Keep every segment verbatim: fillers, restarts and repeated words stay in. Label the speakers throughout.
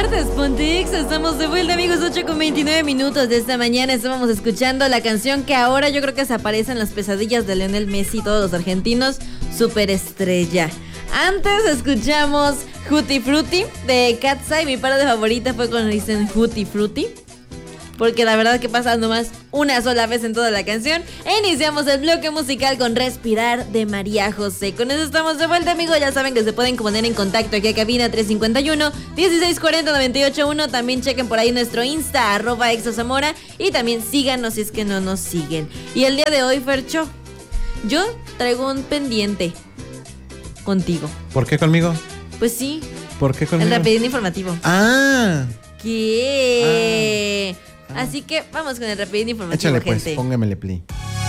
Speaker 1: martes, Pontix. Estamos de vuelta, amigos. ocho con veintinueve minutos de esta mañana. Estábamos escuchando la canción que ahora yo creo que se aparece en las pesadillas de Lionel Messi y todos los argentinos, Superestrella. Antes escuchamos Hootie Fruity de Katsai. Mi parte favorita fue cuando dicen Hootie Fruity, porque la verdad que pasa nomás una sola vez en toda la canción. E iniciamos el bloque musical con Respirar de María José. Con eso estamos de vuelta, amigos. Ya saben que se pueden poner en contacto aquí a cabina tres cinco uno, dieciséis cuarenta, noventa y ocho uno. También chequen por ahí nuestro Insta, arroba exozamora. Y también síganos si es que no nos siguen. Y el día de hoy, Fercho, yo traigo un pendiente contigo.
Speaker 2: ¿Por qué conmigo?
Speaker 1: Pues sí.
Speaker 2: ¿Por qué conmigo?
Speaker 1: El rapidín informativo.
Speaker 2: Ah.
Speaker 1: ¿Qué? Ah. Así que vamos con el rapidín informativo.
Speaker 2: Échale,
Speaker 1: gente.
Speaker 2: Pues, póngamele play.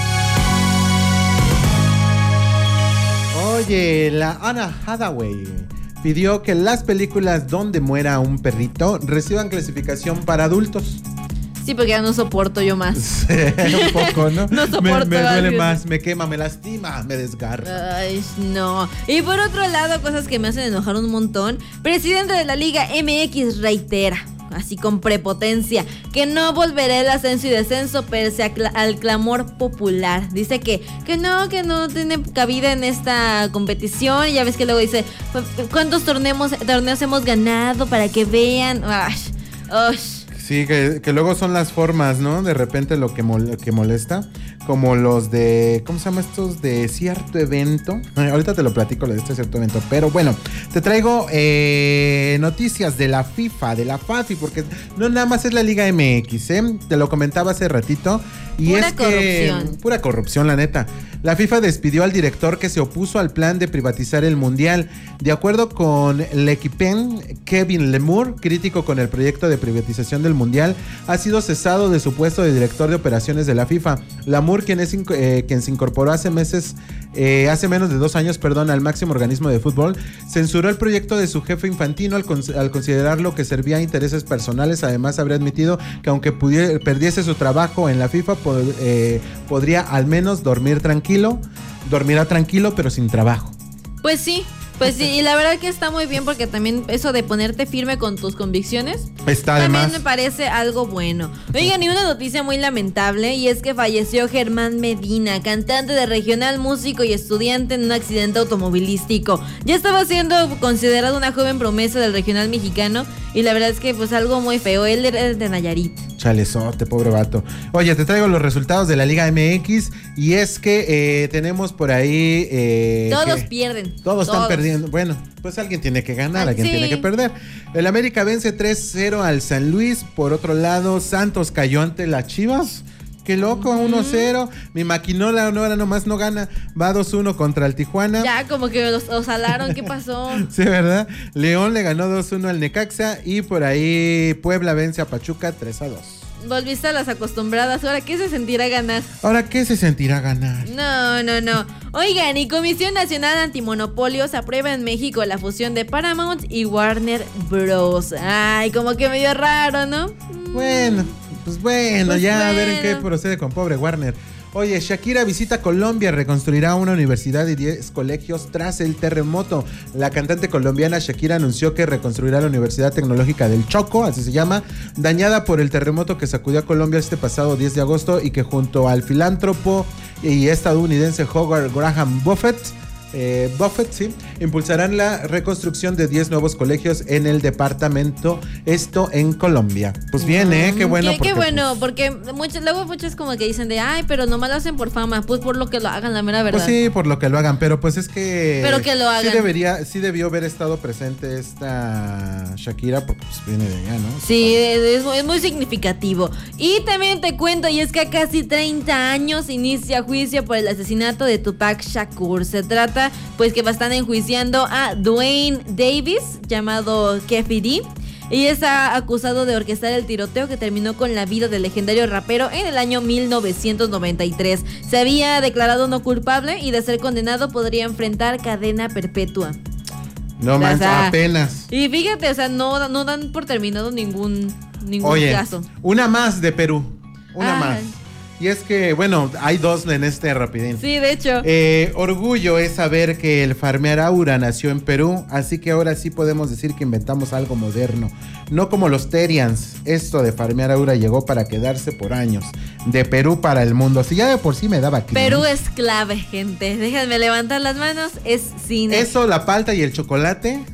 Speaker 2: Oye, la Anna Hathaway pidió que las películas donde muera un perrito reciban clasificación para adultos.
Speaker 1: Sí, porque ya no soporto yo más.
Speaker 2: Sí, un poco, ¿no?
Speaker 1: No soporto.
Speaker 2: Me, me duele más, me quema, me lastima, me desgarra.
Speaker 1: Ay, no. Y por otro lado, cosas que me hacen enojar un montón. Presidente de la Liga M X reitera, así con prepotencia, que no volverá el ascenso y descenso pese a cl- al clamor popular. Dice que, que no, que no tiene cabida en esta competición. Y ya ves que luego dice, ¿cuántos torneos, torneos hemos ganado para que vean? Ay, ay.
Speaker 2: Sí, que, que luego son las formas, ¿no? De repente lo que, mol, que molesta. Como los de, ¿cómo se llama estos? De cierto evento. Ay, ahorita te lo platico, lo de este cierto evento. Pero bueno, te traigo eh, noticias de la FIFA, de la FAFI, porque no nada más es la Liga M X, ¿eh? Te lo comentaba hace ratito. Y
Speaker 1: pura
Speaker 2: es que,
Speaker 1: corrupción.
Speaker 2: Pura corrupción, la neta. La FIFA despidió al director que se opuso al plan de privatizar el Mundial. De acuerdo con L'Equipe, Kevin Lemur, crítico con el proyecto de privatización del Mundial, ha sido cesado de su puesto de director de operaciones de la FIFA. Lemur, quien, es, eh, quien se incorporó hace meses, eh, hace menos de dos años, perdón, al máximo organismo de fútbol, censuró el proyecto de su jefe Infantino al, con, al considerarlo que servía a intereses personales. Además, habría admitido que aunque pudiera, perdiese su trabajo en la FIFA, pod, eh, podría al menos dormir tranquilo, dormirá tranquilo, pero sin trabajo.
Speaker 1: Pues sí. Pues sí, y la verdad que está muy bien, porque también eso de ponerte firme con tus convicciones
Speaker 2: está
Speaker 1: también
Speaker 2: además
Speaker 1: me parece algo bueno. Oigan, y una noticia muy lamentable, y es que falleció Germán Medina, cantante de regional, músico y estudiante, en un accidente automovilístico. Ya estaba siendo considerado una joven promesa del regional mexicano, y la verdad es que pues algo muy feo. Él era de Nayarit.
Speaker 2: Chalezote, pobre vato. Oye, te traigo los resultados de la Liga M X, y es que eh, tenemos por ahí... Eh,
Speaker 1: todos
Speaker 2: que
Speaker 1: pierden.
Speaker 2: Todos,
Speaker 1: todos
Speaker 2: están perdiendo. Bueno, pues alguien tiene que ganar,
Speaker 1: ah,
Speaker 2: alguien
Speaker 1: sí.
Speaker 2: tiene que perder. El América vence tres cero al San Luis. Por otro lado, Santos cayó ante las Chivas. Qué loco, uh-huh. uno cero. Mi maquinola no, ahora nomás no gana. Va dos uno contra el Tijuana.
Speaker 1: Ya, como que los, los salaron. ¿Qué pasó?
Speaker 2: Sí, ¿verdad? León le ganó dos uno al Necaxa. Y por ahí Puebla vence a Pachuca tres a dos.
Speaker 1: Volviste a las acostumbradas. ¿Ahora qué se sentirá ganar?
Speaker 2: ¿Ahora qué se sentirá ganar?
Speaker 1: No, no, no. Oigan, y Comisión Nacional Antimonopolios aprueba en México la fusión de Paramount y Warner Bros. Ay, como que medio raro, ¿no?
Speaker 2: Bueno, pues bueno,
Speaker 1: pues
Speaker 2: ya
Speaker 1: bueno.
Speaker 2: A ver en qué procede con pobre Warner. Oye, Shakira visita Colombia, reconstruirá una universidad y diez colegios tras el terremoto. La cantante colombiana Shakira anunció que reconstruirá la Universidad Tecnológica del Choco, así se llama, dañada por el terremoto que sacudió a Colombia este pasado diez de agosto, y que junto al filántropo y estadounidense Howard Graham Buffett, Eh, Buffett, sí, impulsarán la reconstrucción de diez nuevos colegios en el departamento, esto en Colombia. Pues bien, ¿eh? Qué bueno.
Speaker 1: Qué, porque, qué bueno, pues, porque muchos, luego muchos como que dicen de, ay, pero nomás lo hacen por fama. Pues por lo que lo hagan, la mera verdad.
Speaker 2: Pues sí, por lo que lo hagan, pero pues es que...
Speaker 1: Pero que lo hagan.
Speaker 2: Sí debería, sí debió haber estado presente esta Shakira, porque pues viene de allá, ¿no?
Speaker 1: Sí, es, es muy significativo. Y también te cuento, y es que a casi treinta años inicia juicio por el asesinato de Tupac Shakur. Se trata pues que están enjuiciando a Dwayne Davis, llamado Keffi D, y está acusado de orquestar el tiroteo que terminó con la vida del legendario rapero en el año mil novecientos noventa y tres. Se había declarado no culpable, y de ser condenado podría enfrentar cadena perpetua.
Speaker 2: No manches, o sea, apenas.
Speaker 1: Y fíjate, o sea, no, no dan por terminado ningún, ningún
Speaker 2: Oye,
Speaker 1: caso.
Speaker 2: Una más de Perú, una
Speaker 1: ah.
Speaker 2: más. Y es que, bueno, hay dos en este rapidín.
Speaker 1: Sí, de hecho.
Speaker 2: Eh, orgullo es saber que el farmear aura nació en Perú, así que ahora sí podemos decir que inventamos algo moderno. No como los Terians, esto de farmear aura llegó para quedarse por años. De Perú para el mundo, si ya de por sí me daba cringe.
Speaker 1: Perú es clave, gente. Déjenme levantar las manos, es cine.
Speaker 2: Eso, la palta y el chocolate.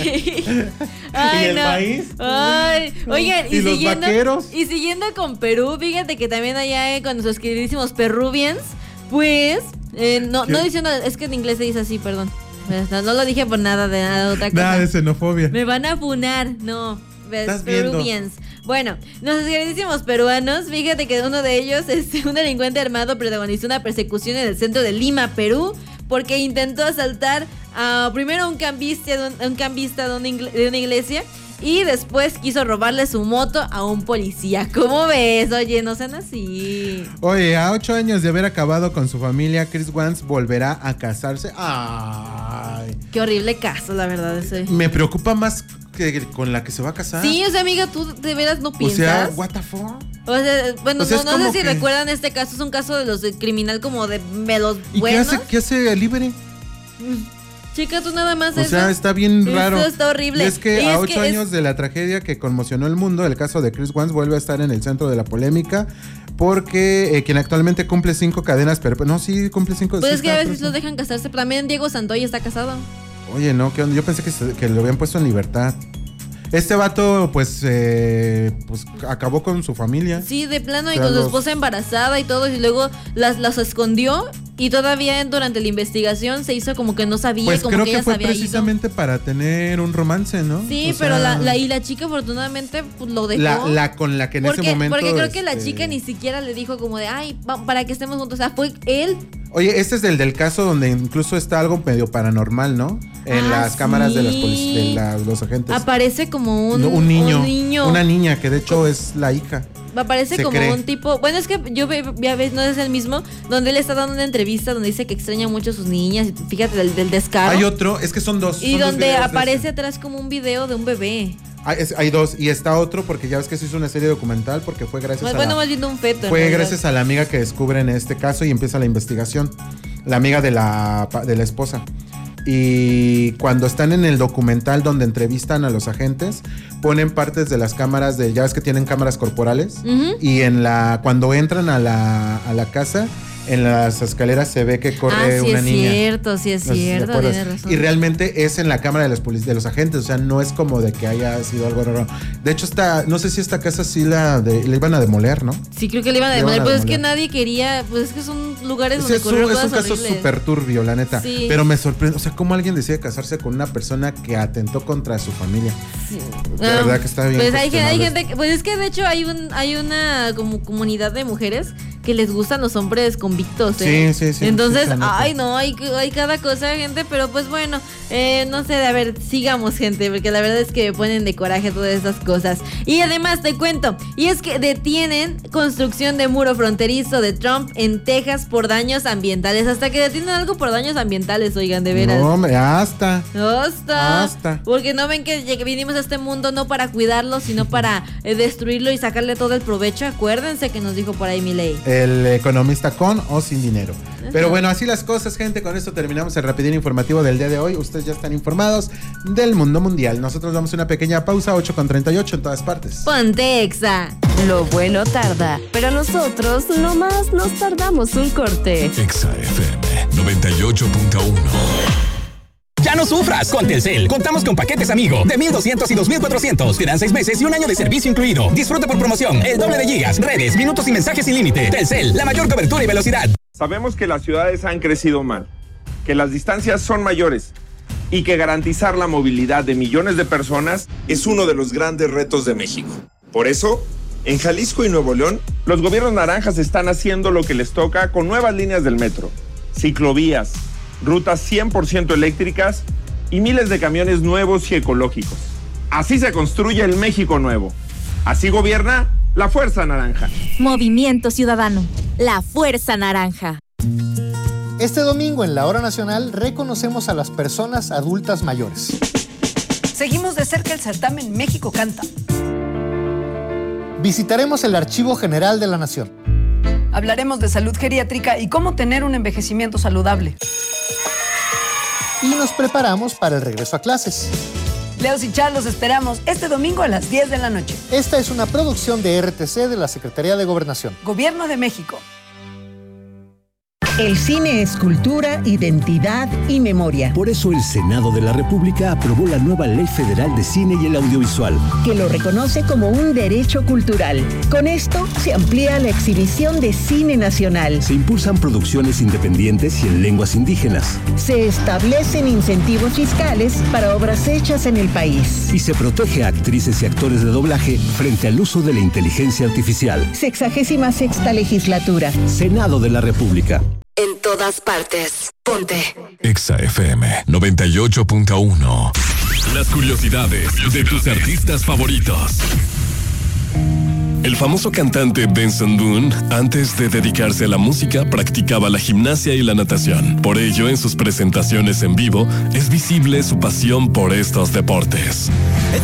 Speaker 1: Ay,
Speaker 2: y el
Speaker 1: no.
Speaker 2: maíz.
Speaker 1: Ay, oigan, y,
Speaker 2: y los
Speaker 1: siguiendo,
Speaker 2: vaqueros.
Speaker 1: y siguiendo con Perú, fíjate que también allá eh, con nuestros queridísimos peruvians, pues, eh, no, no diciendo, es que en inglés se dice así, perdón. No, no lo dije por nada de nada de otra cosa.
Speaker 2: Nada de xenofobia.
Speaker 1: Me van a funar, no.
Speaker 2: ¿Estás
Speaker 1: Peruvians. Viendo? Bueno, nuestros queridísimos peruanos, fíjate que uno de ellos, este, un delincuente armado, protagonizó una persecución en el centro de Lima, Perú, porque intentó asaltar a primero un cambista, un cambista de una, de una iglesia y después quiso robarle su moto a un policía. ¿Cómo ves? Oye, no sean así.
Speaker 2: Oye, a ocho años de haber acabado con su familia, Chris Watts volverá a casarse. Ay.
Speaker 1: Qué horrible caso, la verdad. Ese.
Speaker 2: Me preocupa más que con la que se va a casar.
Speaker 1: Sí, o sea, amiga, tú de veras no piensas.
Speaker 2: O sea, what the fuck?
Speaker 1: O sea, bueno,
Speaker 2: o sea,
Speaker 1: no, no sé si
Speaker 2: que...
Speaker 1: recuerdan este caso, es un caso de los de criminal como de, de los
Speaker 2: ¿Y
Speaker 1: buenos.
Speaker 2: qué hace, qué hace libre?
Speaker 1: Chica, tú nada más
Speaker 2: O
Speaker 1: eso.
Speaker 2: sea, está bien raro.
Speaker 1: Esto está horrible.
Speaker 2: Y es que
Speaker 1: y
Speaker 2: a
Speaker 1: es
Speaker 2: ocho
Speaker 1: que
Speaker 2: años
Speaker 1: es...
Speaker 2: de la tragedia que conmocionó el mundo, el caso de Chris Watts vuelve a estar en el centro de la polémica porque eh, quien actualmente cumple cinco cadenas perpetuas. No, sí, cumple cinco.
Speaker 1: Pues
Speaker 2: sí,
Speaker 1: es que a veces los dejan casarse. Pero también Diego Santoy está casado.
Speaker 2: Oye, no, ¿qué onda? Yo pensé que, se, que lo habían puesto en libertad. Este vato, pues, eh, pues, acabó con su familia.
Speaker 1: Sí, de plano,
Speaker 2: o
Speaker 1: y
Speaker 2: sea,
Speaker 1: con su
Speaker 2: los...
Speaker 1: esposa embarazada y todo, y luego las, las escondió, y todavía durante la investigación se hizo como que no sabía,
Speaker 2: pues
Speaker 1: como
Speaker 2: creo
Speaker 1: que
Speaker 2: que
Speaker 1: ella
Speaker 2: fue
Speaker 1: se había
Speaker 2: precisamente
Speaker 1: ido.
Speaker 2: Para tener un romance, ¿no?
Speaker 1: Sí,
Speaker 2: o
Speaker 1: pero
Speaker 2: sea,
Speaker 1: la, la, y la chica afortunadamente pues, lo dejó.
Speaker 2: La, la con la que en
Speaker 1: porque,
Speaker 2: ese momento...
Speaker 1: Porque creo
Speaker 2: este...
Speaker 1: que la chica ni siquiera le dijo como de, ay, va, para que estemos juntos, o sea, fue él.
Speaker 2: Oye, este es el del caso donde incluso está algo medio paranormal, ¿no? En
Speaker 1: ah,
Speaker 2: las
Speaker 1: sí.
Speaker 2: cámaras de, las de la, los agentes.
Speaker 1: Aparece como un,
Speaker 2: no, un, niño,
Speaker 1: un niño.
Speaker 2: Una niña, que de hecho es la hija.
Speaker 1: Aparece
Speaker 2: Se
Speaker 1: como
Speaker 2: cree.
Speaker 1: un tipo. Bueno, es que yo ya ves, no es el mismo. Donde él está dando una entrevista donde dice que extraña mucho a sus niñas. Y fíjate del, del descaro.
Speaker 2: Hay otro, es que son dos.
Speaker 1: Y
Speaker 2: son
Speaker 1: donde
Speaker 2: dos
Speaker 1: aparece atrás como un video de un bebé.
Speaker 2: Hay, es, hay dos, y está otro porque ya ves que se hizo una serie documental porque fue gracias
Speaker 1: bueno,
Speaker 2: a
Speaker 1: bueno,
Speaker 2: la,
Speaker 1: más viendo un feto.
Speaker 2: Fue gracias a la amiga que descubre en este caso y empieza la investigación. La amiga de la, de la esposa. Y cuando están en el documental donde entrevistan a los agentes, ponen partes de las cámaras de, ya ves que tienen cámaras corporales. Uh-huh. Y en la, cuando entran a la, a la casa, en las escaleras se ve que corre
Speaker 1: ah, sí
Speaker 2: una
Speaker 1: es
Speaker 2: niña.
Speaker 1: Cierto, sí es
Speaker 2: no
Speaker 1: cierto,
Speaker 2: si
Speaker 1: tienes razón.
Speaker 2: Y realmente es en la cámara de los, polic- de los agentes, o sea, no es como de que haya sido algo raro. De hecho, esta, no sé si esta casa sí la, de, la iban a demoler, ¿no?
Speaker 1: Sí, creo que le iban a demoler, pues es que nadie quería, pues es que son lugares
Speaker 2: sí,
Speaker 1: donde
Speaker 2: es
Speaker 1: ocurrieron
Speaker 2: un,
Speaker 1: cosas
Speaker 2: es un caso
Speaker 1: horribles.
Speaker 2: súper turbio, la neta.
Speaker 1: Sí.
Speaker 2: Pero me sorprende, o sea, cómo alguien decide casarse con una persona que atentó contra su familia.
Speaker 1: Sí.
Speaker 2: La um, verdad que está bien.
Speaker 1: Pues hay, hay gente, que, pues es que de hecho hay un, hay una como comunidad de mujeres que les gustan los hombres convictos, ¿eh?
Speaker 2: Sí, sí, sí.
Speaker 1: Entonces,
Speaker 2: sí,
Speaker 1: ay, no, hay, hay cada cosa, gente, pero pues bueno, eh, no sé, a ver, sigamos, gente, porque la verdad es que me ponen de coraje todas estas cosas. Y además te cuento, y es que detienen construcción de muro fronterizo de Trump en Texas por daños ambientales. Hasta que detienen algo por daños ambientales, oigan, de veras.
Speaker 2: No, hombre, hasta.
Speaker 1: Hasta.
Speaker 2: Hasta.
Speaker 1: Porque no ven que, que vinimos a este mundo no para cuidarlo, sino para eh, destruirlo y sacarle todo el provecho. Acuérdense que nos dijo por ahí Milei.
Speaker 2: El economista con o sin dinero. Ajá. Pero bueno, así las cosas, gente. Con esto terminamos el rapidín informativo del día de hoy. Ustedes ya están informados del mundo mundial. Nosotros damos una pequeña pausa, ocho con treinta y ocho en todas partes.
Speaker 1: Ponte Exa.
Speaker 3: Lo bueno tarda, pero nosotros nomás nos tardamos un corte.
Speaker 4: Exa F M noventa y ocho punto uno.
Speaker 5: Ya no sufras, con Telcel contamos con paquetes amigo de mil doscientos y dos mil cuatrocientos. Te dan seis meses y un año de servicio incluido. Disfruta por promoción el doble de gigas, redes, minutos y mensajes sin límite. Telcel, la mayor cobertura y velocidad.
Speaker 6: Sabemos que las ciudades han crecido mal, que las distancias son mayores y que garantizar la movilidad de millones de personas es uno de los grandes retos de México. Por eso, en Jalisco y Nuevo León, los gobiernos naranjas están haciendo lo que les toca con nuevas líneas del metro, ciclovías, rutas cien por ciento eléctricas y miles de camiones nuevos y ecológicos. Así se construye el México nuevo. Así gobierna la Fuerza Naranja.
Speaker 7: Movimiento Ciudadano, la Fuerza Naranja.
Speaker 8: Este domingo en la Hora Nacional reconocemos a las personas adultas mayores.
Speaker 9: Seguimos de cerca el certamen México Canta.
Speaker 8: Visitaremos el Archivo General de la Nación.
Speaker 9: Hablaremos de salud geriátrica y cómo tener un envejecimiento saludable.
Speaker 8: Y nos preparamos para el regreso a clases.
Speaker 9: Leos y Char los esperamos este domingo a las diez de la noche.
Speaker 8: Esta es una producción de R T C de la Secretaría de Gobernación.
Speaker 9: Gobierno de México.
Speaker 10: El cine es cultura, identidad y memoria.
Speaker 11: Por eso el Senado de la República aprobó la nueva Ley Federal de Cine y el Audiovisual,
Speaker 10: que lo reconoce como un derecho cultural. Con esto se amplía la exhibición de cine nacional.
Speaker 11: Se impulsan producciones independientes y en lenguas indígenas.
Speaker 10: Se establecen incentivos fiscales para obras hechas en el país.
Speaker 11: Y se protege a actrices y actores de doblaje frente al uso de la inteligencia artificial.
Speaker 10: Sexagésima sexta legislatura.
Speaker 11: Senado de la República.
Speaker 3: En todas partes. Ponte.
Speaker 4: Exa F M noventa y ocho punto uno. Las curiosidades de tus artistas favoritos. El famoso cantante Benson Boone, antes de dedicarse a la música, practicaba la gimnasia y la natación. Por ello, en sus presentaciones en vivo, es visible su pasión por estos deportes.